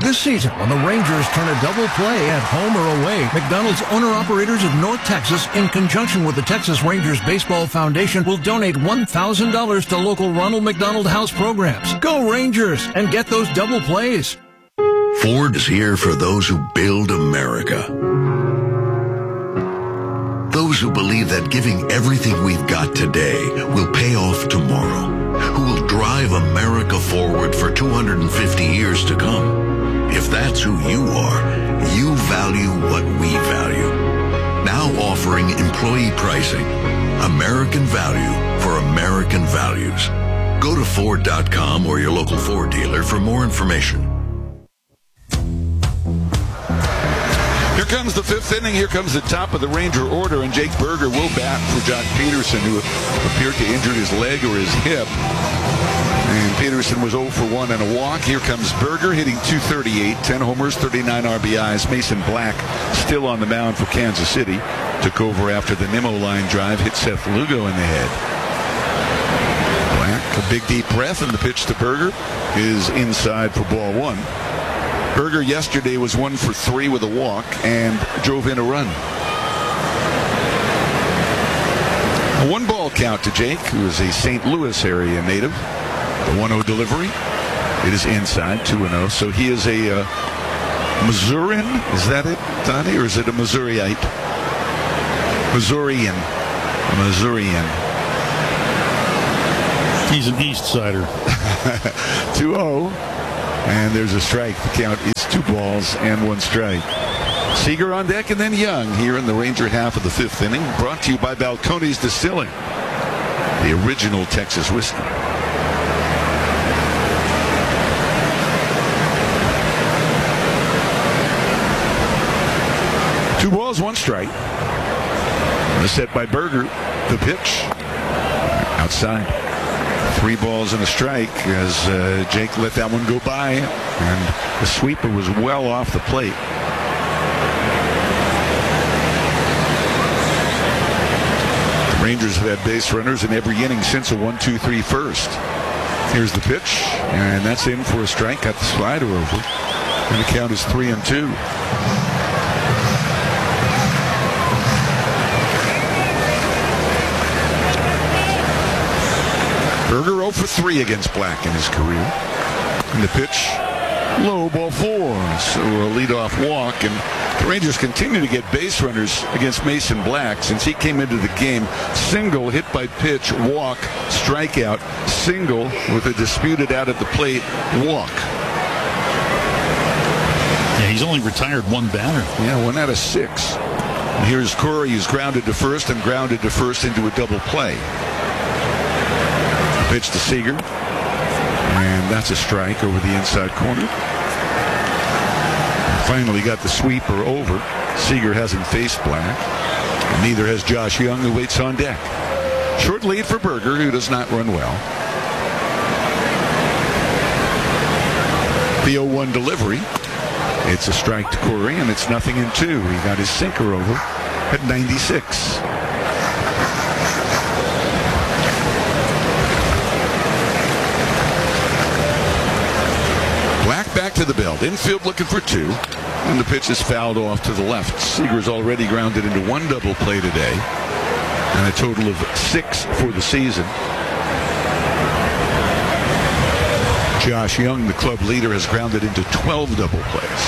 This season, when the Rangers turn a double play at home or away, McDonald's owner-operators of North Texas, in conjunction with the Texas Rangers Baseball Foundation, will donate $1,000 to local Ronald McDonald House programs. Go Rangers and get those double plays. Ford is here for those who build America. Those who believe that giving everything we've got today will pay off tomorrow. Who will drive America forward for 250 years to come. If that's who you are, you value what we value. Now offering employee pricing. American value for American values. Go to Ford.com or your local Ford dealer for more information. Here comes the fifth inning. Here comes the top of the Ranger order, and Jake Burger will bat for Joc Pederson, who appeared to injure his leg or his hip. And Pederson was 0 for 1 and a walk. Here comes Burger hitting .238, 10 homers, 39 RBIs. Mason Black still on the mound for Kansas City. Took over after the Nimmo line drive, hit Seth Lugo in the head. Black, a big deep breath, and the pitch to Burger is inside for ball one. Burger yesterday was 1 for 3 with a walk and drove in a run. A 1-ball count to Jake, who is a St. Louis area native. The 1-0 delivery. It is inside, 2-0. So he is a Missourian. Is that it, Donnie? Or is it a Missouriite? Missourian. He's an East Sider. 2-0. And there's a strike. The count is 2 balls and 1 strike. Seager on deck, and then Young here in the Ranger half of the fifth inning. Brought to you by Balcones Distilling, the original Texas whiskey. Two balls, 1 strike. The set by Burger. The pitch outside. 3 balls and a strike as Jake let that one go by, and the sweeper was well off the plate. The Rangers have had base runners in every inning since a 1-2-3 first. Here's the pitch, and that's in for a strike. Got the slider over, and the count is 3-2. Burger 0 for 3 against Black in his career. And the pitch, low, ball 4. So a leadoff walk. And the Rangers continue to get base runners against Mason Black since he came into the game. Single, hit by pitch, walk, strikeout, single with a disputed out at the plate, walk. Yeah, he's only retired 1 batter. Yeah, 1 out of 6. And here's Corey, who's grounded to first and grounded to first into a double play. Pitch to Seager, and that's a strike over the inside corner. Finally got the sweeper over. Seager hasn't faced Black, and neither has Josh Young, who waits on deck. Short lead for Burger, who does not run well. The 0-1 delivery. It's a strike to Corey, and it's 0-2. He got his sinker over at 96. Back to the belt. Infield looking for 2. And the pitch is fouled off to the left. Seager's already grounded into 1 double play today. And a total of 6 for the season. Josh Young, the club leader, has grounded into 12 double plays.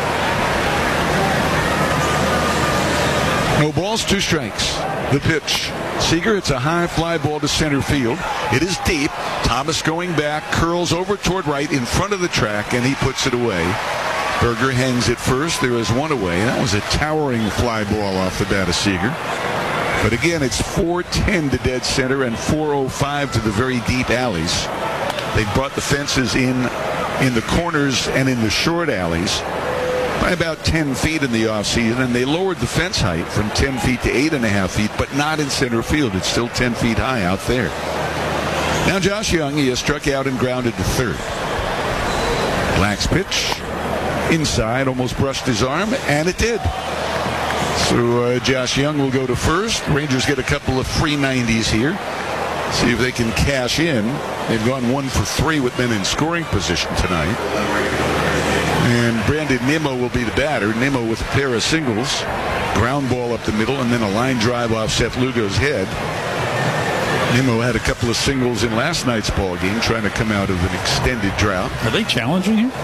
No balls, 2 strikes. The pitch. Seager hits a high fly ball to center field. It is deep. Thomas going back, curls over toward right in front of the track, and he puts it away. Burger hangs it first. There is 1 away. That was a towering fly ball off the bat of Seager. But again, it's 410 to dead center and 405 to the very deep alleys. They brought the fences in the corners and in the short alleys by about 10 feet in the offseason, and they lowered the fence height from 10 feet to 8.5 feet, but not in center field. It's still 10 feet high out there. Now Josh Young, he has struck out and grounded to third. Black's pitch inside, almost brushed his arm, and it did. So Josh Young will go to first. Rangers get a couple of free 90s here. See if they can cash in. They've gone 1 for 3 with men in scoring position tonight. And Brandon Nimmo will be the batter. Nimmo with a pair of singles. Ground ball up the middle, and then a line drive off Seth Lugo's head. Nimmo had a couple of singles in last night's ball game, trying to come out of an extended drought. Are they challenging here?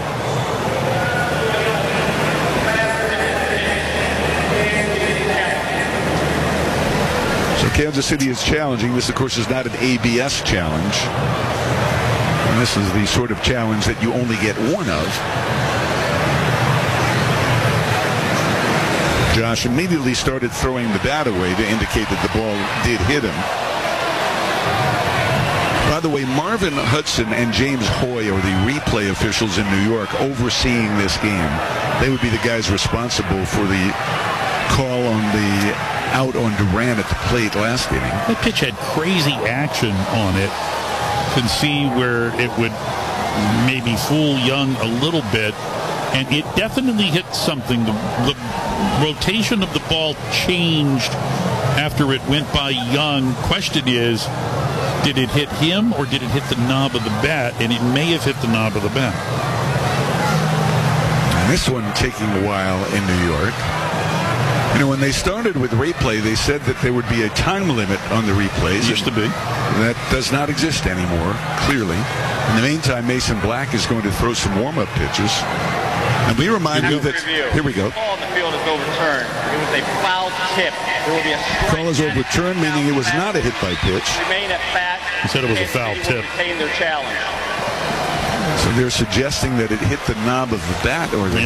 So Kansas City is challenging. This, of course, is not an ABS challenge. And this is the sort of challenge that you only get one of. Josh immediately started throwing the bat away to indicate that the ball did hit him. By the way, Marvin Hudson and James Hoy are the replay officials in New York overseeing this game. They would be the guys responsible for the call on the out on Duran at the plate last inning. That pitch had crazy action on it. Can see where it would maybe fool Young a little bit, and it definitely hit something. The rotation of the ball changed after it went by Young. Question is, did it hit him or did it hit the knob of the bat? And it may have hit the knob of the bat. And this one taking a while in New York. You know, when they started with replay, they said that there would be a time limit on the replays. Used to be. That does not exist anymore, clearly. In the meantime, Mason Black is going to throw some warm-up pitches. And we remind you that... Here we go. The ball on the field is overturned. It was a foul tip. There will be a call is overturned, meaning it was not a hit by pitch. Remain at bat. He said it was a foul tip. Retain their challenge. So they're suggesting that it hit the knob of the bat or the